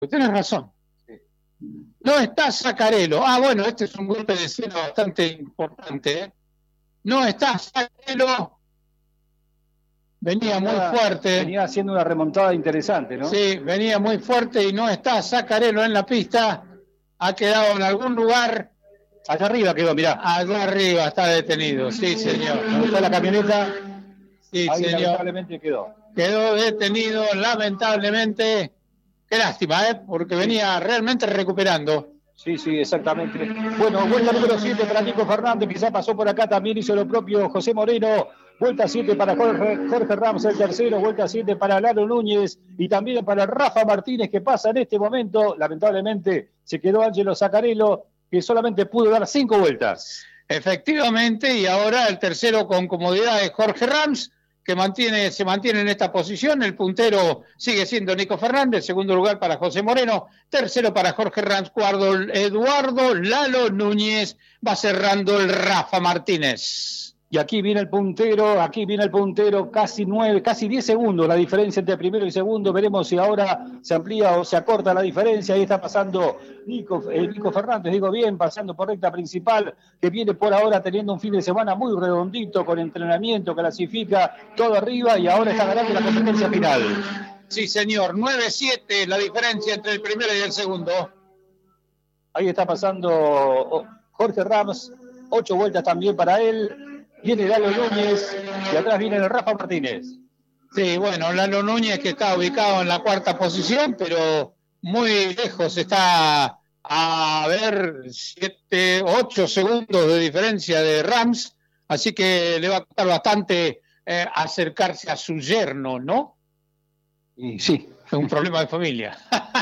Tienes razón. No está Zaccarello. Bueno, este es un golpe de cero bastante importante, ¿eh? No está Zaccarello. Venía muy fuerte. Venía haciendo una remontada interesante, ¿no? Sí, venía muy fuerte y no está Zaccarello en la pista. Ha quedado en algún lugar. Allá arriba quedó, mirá. Allá arriba está detenido, sí, señor. ¿Dónde está la camioneta? Sí, ahí señor. Lamentablemente quedó. Quedó detenido, lamentablemente. Qué lástima, porque venía realmente recuperando. Sí, exactamente. Bueno, vuelta número 7 para Nico Fernández, quizá pasó por acá, también hizo lo propio José Moreno. Vuelta 7 para Jorge Rams, el tercero. Vuelta 7 para Lalo Núñez y también para Rafa Martínez, que pasa en este momento. Lamentablemente se quedó Ángelo Zaccarello, que solamente pudo dar 5 vueltas. Efectivamente, y ahora el tercero con comodidad es Jorge Rams, que se mantiene en esta posición. El puntero sigue siendo Nico Fernández, segundo lugar para José Moreno, tercero para Jorge Rams, cuarto Eduardo Lalo Núñez, va cerrando el Rafa Martínez. Y aquí viene el puntero, casi 10 segundos la diferencia entre primero y segundo. Veremos si ahora se amplía o se acorta la diferencia. Ahí está pasando Nico Fernández, digo bien, pasando por recta principal, que viene por ahora teniendo un fin de semana muy redondito, con entrenamiento, clasifica todo arriba y ahora está ganando la competencia final. Sí, señor, 9-7 la diferencia entre el primero y el segundo. Ahí está pasando Jorge Rams, 8 vueltas también para él. Viene Lalo Núñez y atrás viene el Rafa Martínez. Sí, bueno, Lalo Núñez, que está ubicado en la cuarta posición, pero muy lejos, está a ver 8 segundos de diferencia de Rams, así que le va a costar bastante acercarse a su yerno, ¿no? Y sí. Es un problema de familia.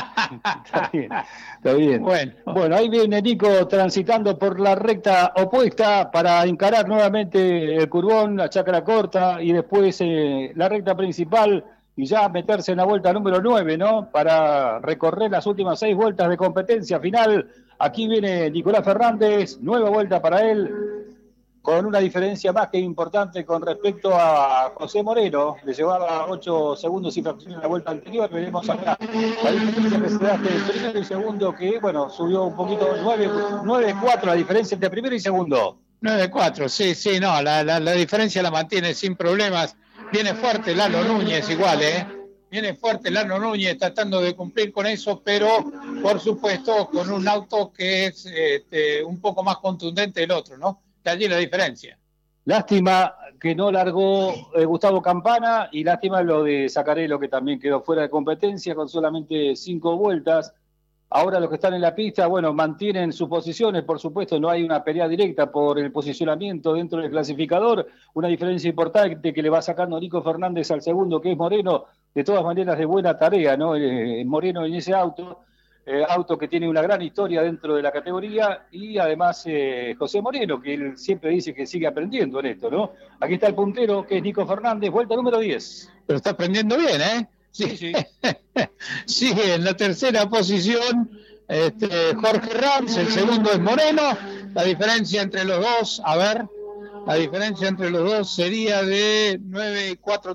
Está bien. Bueno, ahí viene Nico transitando por la recta opuesta para encarar nuevamente el curvón, la chacra corta y después la recta principal y ya meterse en la vuelta número 9, ¿no? Para recorrer las últimas 6 vueltas de competencia final. Aquí viene Nicolás Fernández, nueva vuelta para él, con una diferencia más que importante con respecto a José Moreno. Le llevaba 8 segundos y fracción en la vuelta anterior. Veremos acá la diferencia que se da entre el primero y segundo, que bueno, subió un poquito, 9-4 la diferencia entre primero y segundo. 9-4, sí, no, la diferencia la mantiene sin problemas. Viene fuerte Lalo Núñez igual, Viene fuerte Lalo Núñez tratando de cumplir con eso, pero por supuesto con un auto que es un poco más contundente del otro, ¿no? Está allí la diferencia. Lástima que no largó Gustavo Campana y lástima lo de Zaccarello, que también quedó fuera de competencia con solamente 5 vueltas. Ahora los que están en la pista, bueno, mantienen sus posiciones, por supuesto, no hay una pelea directa por el posicionamiento dentro del clasificador, una diferencia importante que le va sacando Nico Fernández al segundo, que es Moreno, de todas maneras de buena tarea, ¿no? Moreno en ese auto que tiene una gran historia dentro de la categoría, y además José Moreno, que él siempre dice que sigue aprendiendo en esto, ¿no? Aquí está el puntero, que es Nico Fernández, vuelta número 10. Pero está aprendiendo bien, ¿eh? Sí. Sigue en la tercera posición Jorge Rams, el segundo es Moreno. La diferencia entre los dos, sería de 4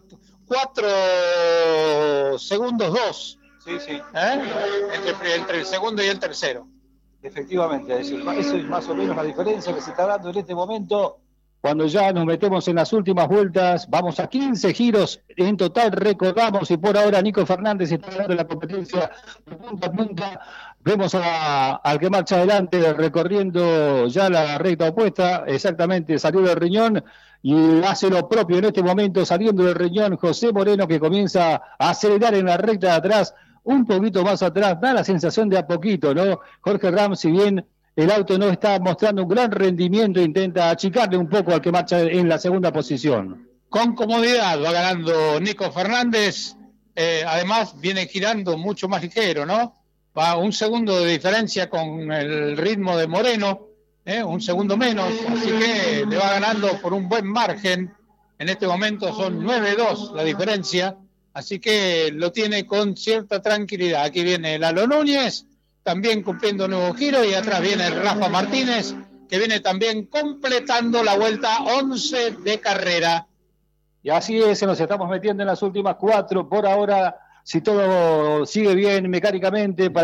segundos 2. Sí. Entre el segundo y el tercero. Efectivamente, eso es más o menos la diferencia que se está dando en este momento. Cuando ya nos metemos en las últimas vueltas, vamos a 15 giros en total, recordamos, y por ahora Nico Fernández está dando la competencia de punta a punta. Vemos al que marcha adelante recorriendo ya la recta opuesta, exactamente, salió del riñón y hace lo propio en este momento, saliendo del riñón José Moreno, que comienza a acelerar en la recta de atrás, un poquito más atrás, da la sensación de a poquito, ¿no? Jorge Rams, si bien el auto no está mostrando un gran rendimiento, intenta achicarle un poco al que marcha en la segunda posición. Con comodidad va ganando Nico Fernández, además viene girando mucho más ligero, ¿no? Va 1 segundo de diferencia con el ritmo de Moreno, 1 segundo menos, así que le va ganando por un buen margen. En este momento son 9-2 la diferencia, así que lo tiene con cierta tranquilidad. Aquí viene Lalo Núñez, también cumpliendo nuevo giro, y atrás viene Rafa Martínez, que viene también completando la vuelta 11 de carrera. Y así es, nos estamos metiendo en las últimas 4, por ahora si todo sigue bien mecánicamente,